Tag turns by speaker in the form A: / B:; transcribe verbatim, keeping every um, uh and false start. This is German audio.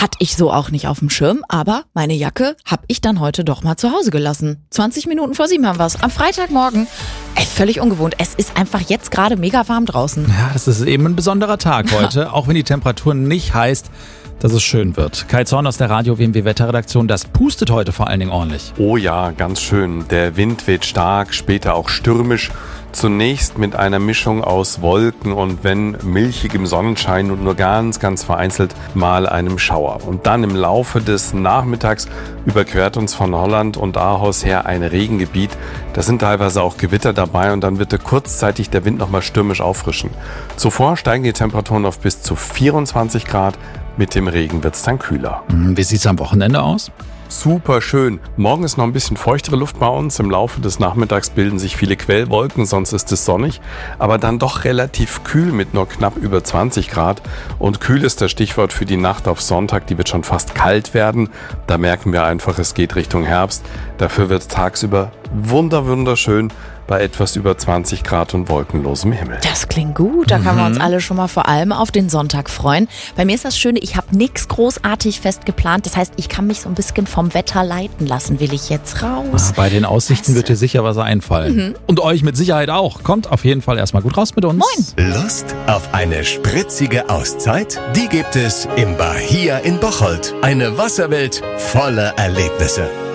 A: Hatte ich so auch nicht auf dem Schirm, aber meine Jacke habe ich dann heute doch mal zu Hause gelassen. zwanzig Minuten vor sieben haben wir es. Am Freitagmorgen. Ey, völlig ungewohnt. Es ist einfach jetzt gerade mega warm draußen.
B: Ja, das ist eben ein besonderer Tag heute, auch wenn die Temperatur nicht heißt, dass es schön wird. Kai Zorn aus der Radio-W M W-Wetterredaktion, das pustet heute vor allen Dingen ordentlich.
C: Oh ja, ganz schön. Der Wind weht stark, später auch stürmisch. Zunächst mit einer Mischung aus Wolken und wenn milchigem Sonnenschein und nur ganz, ganz vereinzelt mal einem Schauer. Und dann im Laufe des Nachmittags überquert uns von Holland und Aarhus her ein Regengebiet. Da sind teilweise auch Gewitter dabei und dann wird kurzzeitig der Wind nochmal stürmisch auffrischen. Zuvor steigen die Temperaturen auf bis zu vierundzwanzig Grad. Mit dem Regen wird es dann kühler.
B: Wie sieht es am Wochenende aus?
C: Super schön. Morgen ist noch ein bisschen feuchtere Luft bei uns. Im Laufe des Nachmittags bilden sich viele Quellwolken, sonst ist es sonnig. Aber dann doch relativ kühl mit nur knapp über zwanzig Grad. Und kühl ist das Stichwort für die Nacht auf Sonntag. Die wird schon fast kalt werden. Da merken wir einfach, es geht Richtung Herbst. Dafür wird es tagsüber wunder wunderschön bei etwas über zwanzig Grad und wolkenlosem Himmel.
A: Das klingt gut, da können wir uns alle schon mal vor allem auf den Sonntag freuen. Bei mir ist das Schöne, ich habe nichts großartig fest geplant. Das heißt, ich kann mich so ein bisschen vom Wetter leiten lassen. Will ich jetzt raus?
B: Bei den Aussichten wird dir sicher was einfallen. Mhm. Und euch mit Sicherheit auch. Kommt auf jeden Fall erstmal gut raus mit uns.
A: Moin!
D: Lust auf eine spritzige Auszeit? Die gibt es im Bahia in Bocholt. Eine Wasserwelt voller Erlebnisse.